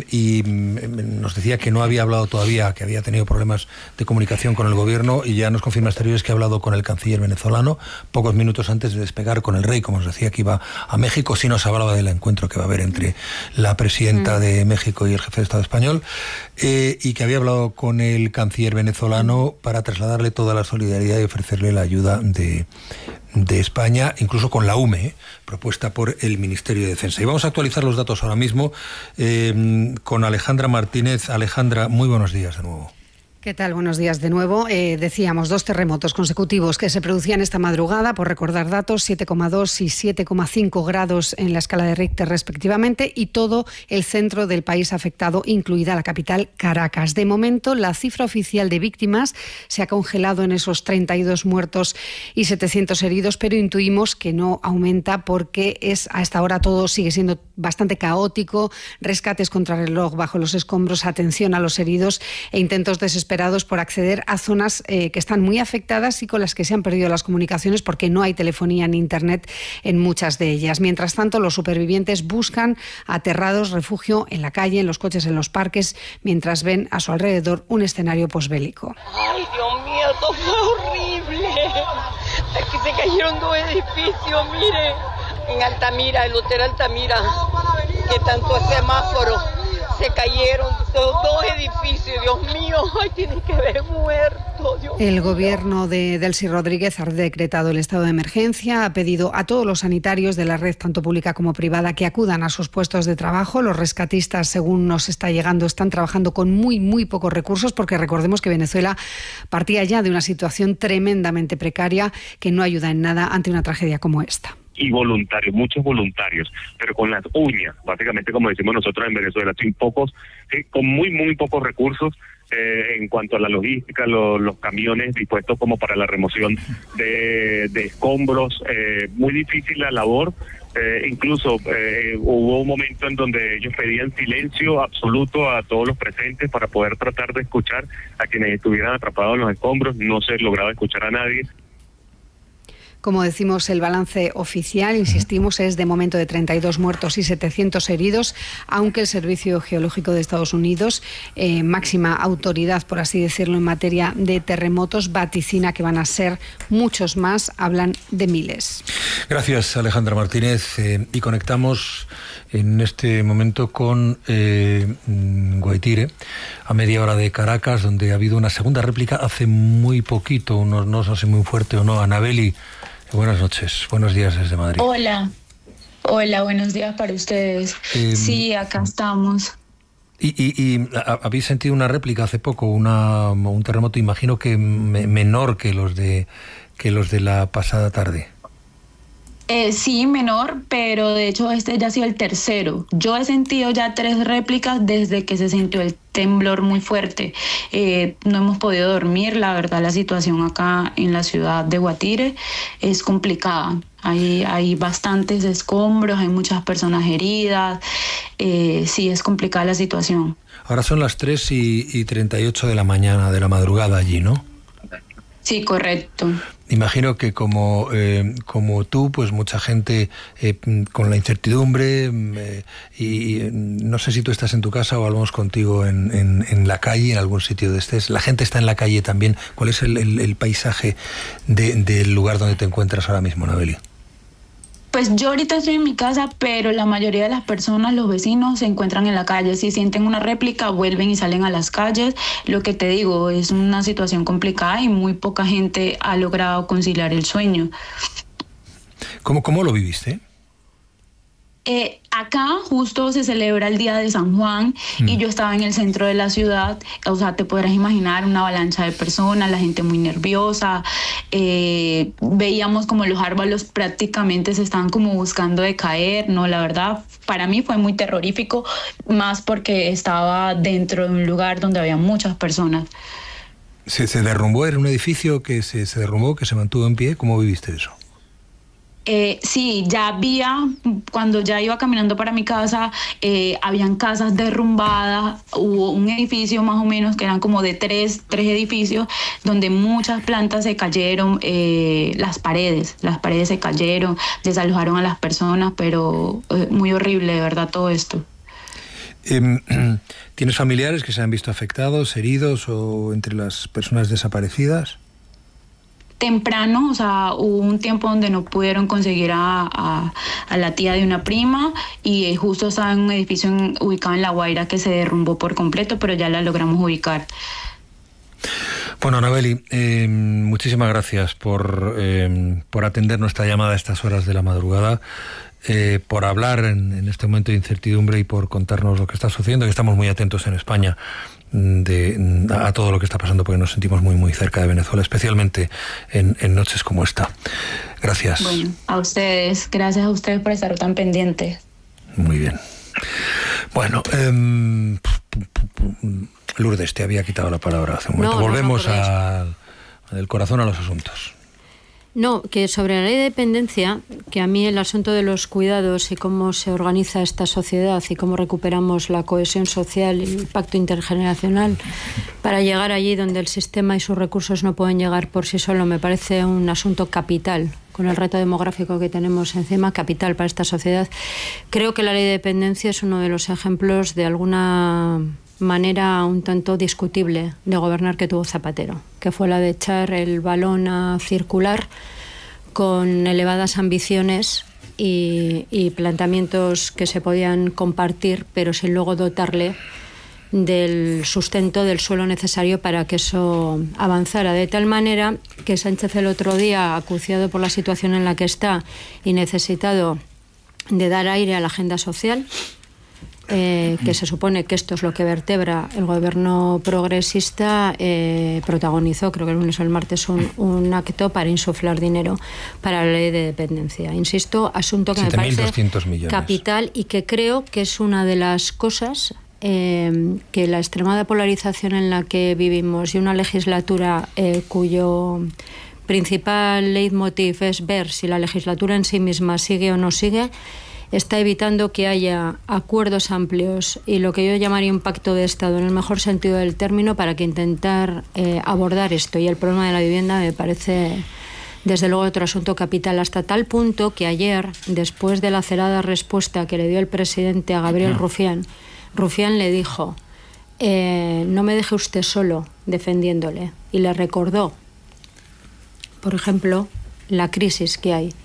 nos decía que no había hablado todavía, que había tenido problemas de comunicación con el gobierno, y ya nos confirma Exteriores que ha hablado con el canciller venezolano pocos minutos antes de despegar con el rey, como nos decía que iba a México. Sí nos hablaba del encuentro que va a haber entre la presidenta de México y el jefe de Estado español, y que había hablado con el canciller venezolano para trasladarle toda la solidaridad y ofrecerle la ayuda de España, incluso con la UME, propuesta por el Ministerio de Defensa. Y vamos a actualizar los datos ahora mismo con Alejandra Martínez. Alejandra, muy buenos días de nuevo. ¿Qué tal? Buenos días de nuevo. Decíamos 2 terremotos consecutivos que se producían esta madrugada, por recordar datos, 7,2 y 7,5 grados en la escala de Richter respectivamente, y todo el centro del país afectado, incluida la capital, Caracas. De momento, la cifra oficial de víctimas se ha congelado en esos 32 muertos y 700 heridos, pero intuimos que no aumenta porque a esta hora todo sigue siendo bastante caótico, rescates contrarreloj bajo los escombros, atención a los heridos e intentos desesperados por acceder a zonas que están muy afectadas y con las que se han perdido las comunicaciones porque no hay telefonía ni internet en muchas de ellas. Mientras tanto, los supervivientes buscan aterrados refugio en la calle, en los coches, en los parques, mientras ven a su alrededor un escenario posbélico. Ay, Dios mío, esto fue horrible. Aquí se cayeron 2 edificios, mire, en Altamira, el Hotel Altamira, que tanto es semáforo. Se cayeron 2 edificios, Dios mío, ay, tienen que haber muerto. Dios el mío. gobierno de Delcy Rodríguez ha decretado el estado de emergencia, ha pedido a todos los sanitarios de la red, tanto pública como privada, que acudan a sus puestos de trabajo. Los rescatistas, según nos está llegando, están trabajando con muy pocos recursos, porque recordemos que Venezuela partía ya de una situación tremendamente precaria que no ayuda en nada ante una tragedia como esta. Y voluntarios, muchos voluntarios, pero con las uñas, básicamente, como decimos nosotros en Venezuela, con muy pocos recursos en cuanto a la logística, los camiones dispuestos como para la remoción de escombros. Muy difícil la labor. Incluso hubo un momento en donde ellos pedían silencio absoluto a todos los presentes para poder tratar de escuchar a quienes estuvieran atrapados en los escombros. No se lograba escuchar a nadie. Como decimos, el balance oficial, insistimos, es de momento de 32 muertos y 700 heridos, aunque el Servicio Geológico de Estados Unidos, máxima autoridad, por así decirlo, en materia de terremotos, vaticina que van a ser muchos más, hablan de miles. Gracias, Alejandra Martínez. Y conectamos en este momento con Guaitire, a media hora de Caracas, donde ha habido una segunda réplica hace muy poquito, no sé muy fuerte o no. Anabeli, buenas noches, buenos días desde Madrid. Hola, buenos días para ustedes. Sí, acá estamos. ¿Y habéis sentido una réplica hace poco, un terremoto, imagino que menor que los de la pasada tarde? Sí, menor, pero de hecho este ya ha sido el tercero. Yo he sentido ya 3 réplicas desde que se sintió el temblor muy fuerte. No hemos podido dormir, la verdad la situación acá en la ciudad de Guatire es complicada. Hay bastantes escombros, hay muchas personas heridas, sí, es complicada la situación. Ahora son las 3:38 de la mañana, de la madrugada allí, ¿no? Sí, correcto. Imagino que como tú, pues mucha gente con la incertidumbre, y no sé si tú estás en tu casa o hablamos contigo en la calle, en algún sitio de estés. La gente está en la calle también. ¿Cuál es el paisaje del lugar donde te encuentras ahora mismo, Anabeli? Pues yo ahorita estoy en mi casa, pero la mayoría de las personas, los vecinos, se encuentran en la calle. Si sienten una réplica, vuelven y salen a las calles. Lo que te digo, es una situación complicada y muy poca gente ha logrado conciliar el sueño. ¿Cómo lo viviste? Acá justo se celebra el Día de San Juan y yo estaba en el centro de la ciudad, o sea, te podrás imaginar una avalancha de personas, la gente muy nerviosa, veíamos como los árboles prácticamente se estaban como buscando de caer, no, la verdad, para mí fue muy terrorífico, más porque estaba dentro de un lugar donde había muchas personas. ¿Se derrumbó? ¿Era un edificio que se derrumbó, que se mantuvo en pie? ¿Cómo viviste eso? Sí, ya había, cuando ya iba caminando para mi casa, habían casas derrumbadas, hubo un edificio más o menos que eran como de tres edificios, donde muchas plantas se cayeron, las paredes se cayeron, desalojaron a las personas, pero muy horrible, de verdad, todo esto. ¿Tienes familiares que se han visto afectados, heridos o entre las personas desaparecidas? Temprano, o sea, hubo un tiempo donde no pudieron conseguir a la tía de una prima y justo estaba en un edificio ubicado en La Guaira que se derrumbó por completo, pero ya la logramos ubicar. Bueno, Anabeli, muchísimas gracias por atender nuestra llamada a estas horas de la madrugada, por hablar en este momento de incertidumbre y por contarnos lo que está sucediendo, que estamos muy atentos en España a todo lo que está pasando, porque nos sentimos muy muy cerca de Venezuela, especialmente en noches como esta. Gracias. Bueno, gracias a ustedes por estar tan pendientes. Muy bien. Bueno, Lourdes, te había quitado la palabra hace un momento. Volvemos del corazón a los asuntos. No, que sobre la ley de dependencia, que a mí el asunto de los cuidados y cómo se organiza esta sociedad y cómo recuperamos la cohesión social y el pacto intergeneracional para llegar allí donde el sistema y sus recursos no pueden llegar por sí solo, me parece un asunto capital, con el reto demográfico que tenemos encima, capital para esta sociedad. Creo que la ley de dependencia es uno de los ejemplos de alguna manera un tanto discutible de gobernar que tuvo Zapatero, que fue la de echar el balón a circular con elevadas ambiciones y planteamientos que se podían compartir, pero sin luego dotarle del sustento del suelo necesario para que eso avanzara, de tal manera que Sánchez el otro día, acuciado por la situación en la que está y necesitado de dar aire a la agenda social, que se supone que esto es lo que vertebra el gobierno progresista, protagonizó, creo que el lunes o el martes, un acto para insuflar dinero para la ley de dependencia. Insisto, asunto que me parece capital y que creo que es una de las cosas que la extremada polarización en la que vivimos y una legislatura cuyo principal leitmotiv es ver si la legislatura en sí misma sigue o no sigue, está evitando que haya acuerdos amplios y lo que yo llamaría un pacto de Estado en el mejor sentido del término para que intentar abordar esto. Y el problema de la vivienda me parece desde luego otro asunto capital, hasta tal punto que ayer, después de la acerada respuesta que le dio el presidente a Gabriel Rufián le dijo: no me deje usted solo defendiéndole, y le recordó, por ejemplo, la crisis que hay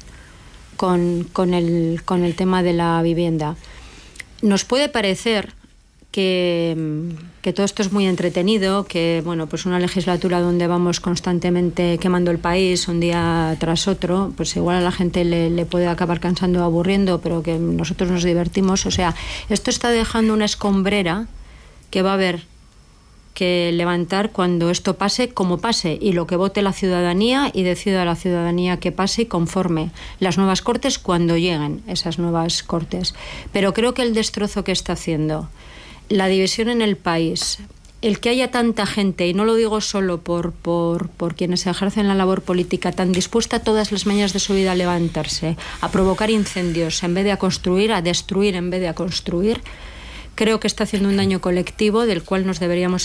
con el tema de la vivienda. Nos puede parecer que todo esto es muy entretenido, que bueno, pues una legislatura donde vamos constantemente quemando el país un día tras otro, pues igual a la gente le puede acabar cansando o aburriendo, pero que nosotros nos divertimos. O sea, esto está dejando una escombrera que va a haber que levantar cuando esto pase, como pase, y lo que vote la ciudadanía, y decida la ciudadanía que pase y conforme las nuevas Cortes cuando lleguen esas nuevas Cortes. Pero creo que el destrozo que está haciendo, la división en el país, el que haya tanta gente, y no lo digo solo por quienes ejercen la labor política, tan dispuesta todas las mañanas de su vida a levantarse, a provocar incendios en vez de a construir, a destruir en vez de a construir, creo que está haciendo un daño colectivo del cual nos deberíamos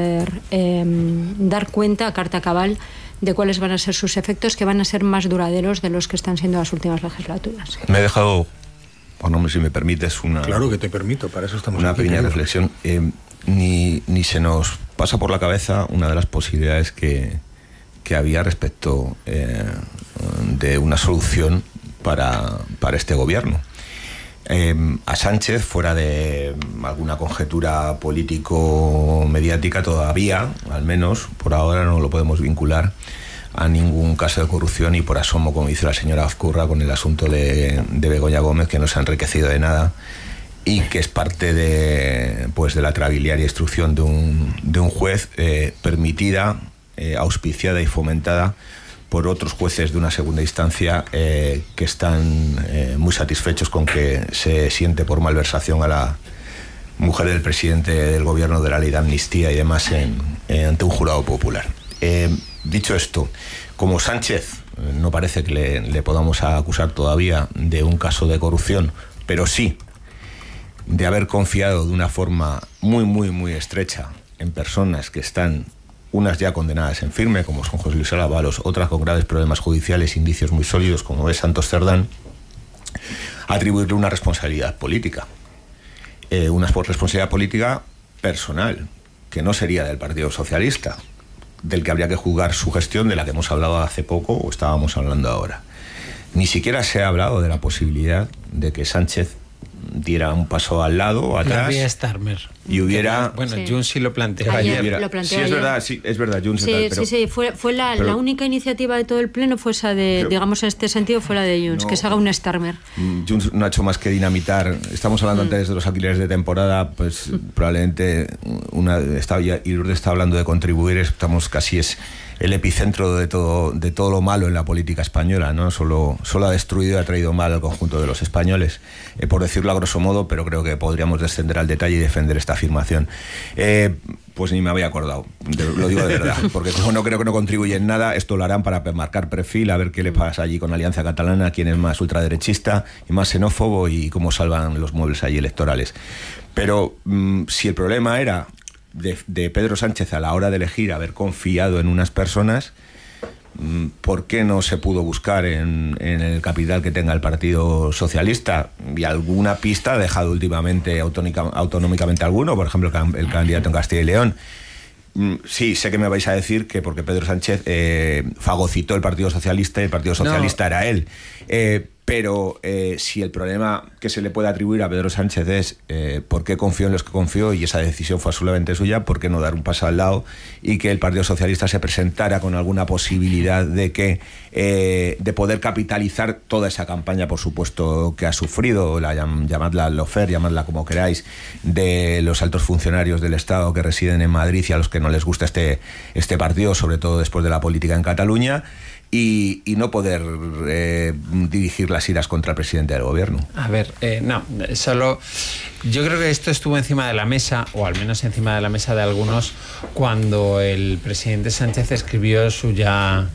dar cuenta a carta cabal de cuáles van a ser sus efectos, que van a ser más duraderos de los que están siendo las últimas legislaturas. Me he dejado, bueno, si me permites, Claro que te permito, para eso estamos una aquí, pequeña reflexión. Ni se nos pasa por la cabeza una de las posibilidades que había respecto de una solución para este gobierno. A Sánchez, fuera de alguna conjetura político-mediática, todavía, al menos por ahora, no lo podemos vincular a ningún caso de corrupción, y por asomo, como dice la señora Azcurra con el asunto de Begoña Gómez, que no se ha enriquecido de nada y que es parte de la trabiliaria instrucción de un juez, permitida, auspiciada y fomentada por otros jueces de una segunda instancia, que están muy satisfechos con que se siente por malversación a la mujer del presidente del gobierno de la ley de amnistía y demás ante un jurado popular. Dicho esto, como Sánchez no parece que le podamos acusar todavía de un caso de corrupción, pero sí de haber confiado de una forma muy, muy, muy estrecha en personas que están, unas ya condenadas en firme, como son José Luis Ábalos, otras con graves problemas judiciales, indicios muy sólidos, como es Santos Cerdán, atribuirle una responsabilidad política. Una responsabilidad política personal, que no sería del Partido Socialista, del que habría que juzgar su gestión, de la que hemos hablado hace poco o estábamos hablando ahora. Ni siquiera se ha hablado de la posibilidad de que Sánchez diera un paso al lado o atrás. La vía Starmer. Y hubiera... Bueno, sí. Junts sí lo planteó ayer. Lo planteó ayer. Sí, es verdad, Junts sí, tal, pero, sí, fue la única iniciativa de todo el pleno, fue esa de, pero, digamos en este sentido, fue la de Junts, que se haga un Starmer. Junts no ha hecho más que dinamitar. Estamos hablando antes de los alquileres de temporada, pues probablemente Lourdes está hablando de contribuir, estamos casi es el epicentro de todo lo malo en la política española, ¿no? Solo ha destruido y ha traído mal al conjunto de los españoles, por decirlo a grosso modo, pero creo que podríamos descender al detalle y defender esta afirmación. Pues ni me había acordado, lo digo de verdad, porque como no creo que no contribuye en nada, esto lo harán para marcar perfil, a ver qué le pasa allí con la Alianza Catalana, quién es más ultraderechista y más xenófobo y cómo salvan los muebles allí electorales. Pero si el problema era de Pedro Sánchez a la hora de elegir haber confiado en unas personas, ¿por qué no se pudo buscar en el capital que tenga el Partido Socialista? Y alguna pista ha dejado últimamente autonómicamente alguno, por ejemplo el candidato en Castilla y León. Sí, sé que me vais a decir que porque Pedro Sánchez fagocitó el Partido Socialista y el Partido Socialista era él. Pero si el problema que se le puede atribuir a Pedro Sánchez es por qué confió en los que confió y esa decisión fue absolutamente suya, ¿por qué no dar un paso al lado y que el Partido Socialista se presentara con alguna posibilidad de poder capitalizar toda esa campaña, por supuesto, que ha sufrido, llamadla lofer, llamadla como queráis, de los altos funcionarios del Estado que residen en Madrid y a los que no les gusta este partido, sobre todo después de la política en Cataluña? Y no poder dirigir las iras contra el presidente del gobierno. A ver, solo... Yo creo que esto estuvo encima de la mesa, o al menos encima de la mesa de algunos, cuando el presidente Sánchez escribió su ya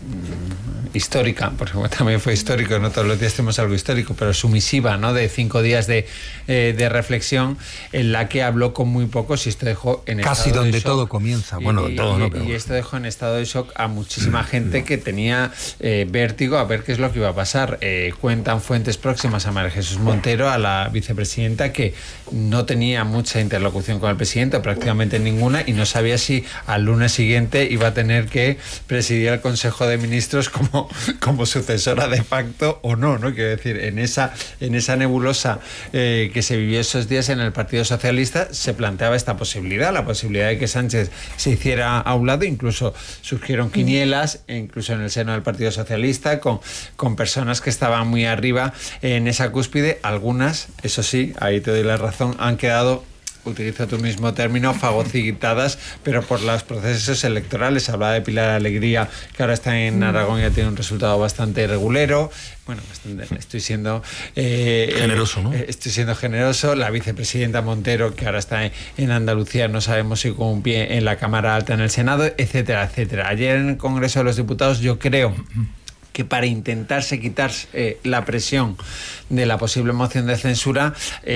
histórica, porque también fue histórico, no todos los días tenemos algo histórico, pero su misiva, ¿no?, de 5 días de reflexión, en la que habló con muy pocos, y esto dejó en casi estado donde de shock. Todo comienza, bueno, todo no, pero... Y esto dejó en estado de shock a muchísima gente que tenía vértigo a ver qué es lo que iba a pasar. Cuentan fuentes próximas a María Jesús Montero, a la vicepresidenta, que no tenía mucha interlocución con el presidente, prácticamente ninguna, y no sabía si al lunes siguiente iba a tener que presidir el Consejo de Ministros como sucesora de facto o no, ¿no? Quiero decir, en esa nebulosa que se vivió esos días en el Partido Socialista se planteaba esta posibilidad, la posibilidad de que Sánchez se hiciera a un lado. Incluso surgieron quinielas, incluso en el seno del Partido Socialista, con personas que estaban muy arriba en esa cúspide. Algunas, eso sí, ahí te doy la razón, han quedado, utilizo tu mismo término, fagocitadas, pero por los procesos electorales. Hablaba de Pilar Alegría, que ahora está en Aragón y ya tiene un resultado bastante regulero. Bueno, estoy siendo generoso, ¿no? Estoy siendo generoso. La vicepresidenta Montero, que ahora está en Andalucía, no sabemos si con un pie en la Cámara Alta, en el Senado, etcétera, etcétera. Ayer en el Congreso de los Diputados, yo creo que para intentarse quitar la presión de la posible moción de censura,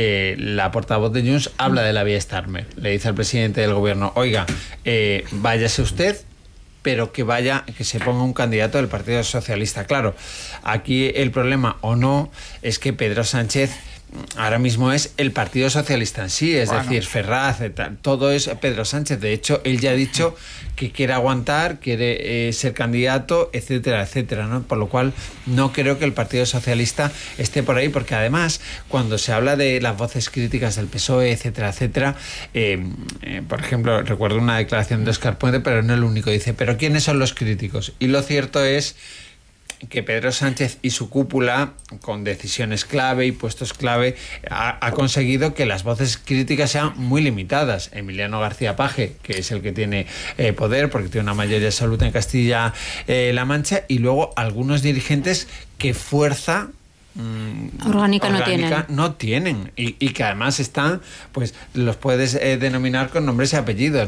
la portavoz de Junts habla de la vía Starmer. Le dice al presidente del gobierno, oiga, váyase usted, pero que se ponga un candidato del Partido Socialista. Claro, aquí el problema o no es que Pedro Sánchez ahora mismo es el Partido Socialista en sí, es decir, Ferraz, todo es Pedro Sánchez. De hecho, él ya ha dicho que quiere aguantar, quiere ser candidato, etcétera, etcétera, ¿no? Por lo cual no creo que el Partido Socialista esté por ahí, porque además, cuando se habla de las voces críticas del PSOE, etcétera, etcétera, por ejemplo, recuerdo una declaración de Óscar Puente, pero no el único, dice, ¿pero quiénes son los críticos? Y lo cierto es que Pedro Sánchez y su cúpula, con decisiones clave y puestos clave, ha conseguido que las voces críticas sean muy limitadas. Emiliano García Paje, que es el que tiene poder, porque tiene una mayoría absoluta en Castilla-La Mancha, y luego algunos dirigentes que fuerza orgánica no tienen y que además están, pues los puedes denominar con nombres y apellidos.